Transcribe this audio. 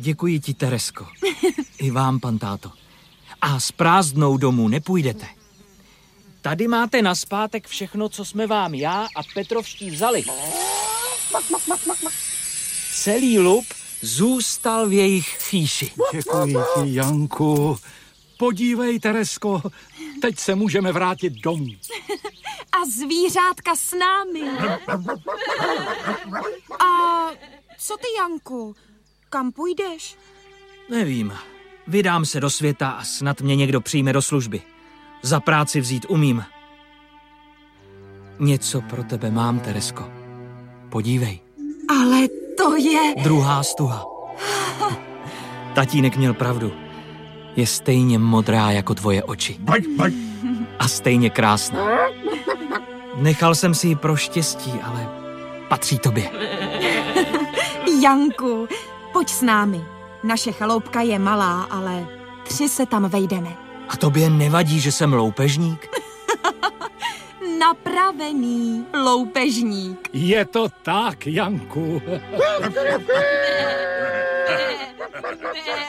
Děkuji ti, Teresko. I vám, pan táto. A s prázdnou domů nepůjdete. Tady máte nazpátek všechno, co jsme vám já a Petrovští vzali. Celý lup zůstal v jejich fíši. Děkuji ti, Janku. Podívej, Teresko, teď se můžeme vrátit domů. A zvířátka s námi. A co ty, Janku? Kam půjdeš? Nevím. Vydám se do světa a snad mě někdo přijme do služby. Za práci vzít umím. Něco pro tebe mám, Teresko. Podívej. Ale to je... Druhá stuha. Tatínek měl pravdu. Je stejně modrá jako tvoje oči. A stejně krásná. Nechal jsem si ji pro štěstí, ale patří tobě. Janku, pojď s námi. Naše chaloupka je malá, ale 3 se tam vejdeme. A tobě nevadí, že jsem loupežník? Napravený loupežník. Je to tak, Janku.